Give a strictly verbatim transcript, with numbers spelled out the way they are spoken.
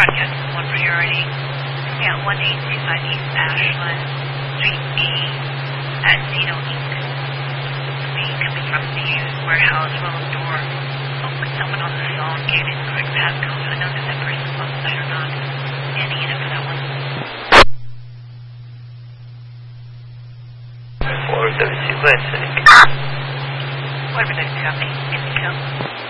broadcast is one priority. Yeah, one eight two five East Ashland, Street B, at Zeno Incorporated. B coming from the warehouse, roll door. Oh, with someone on the phone gave in the correct passcode. I don't know if that person's on site or not. Any unit for that one. four seven two, go ahead, City. Whatever that's happening, Indico.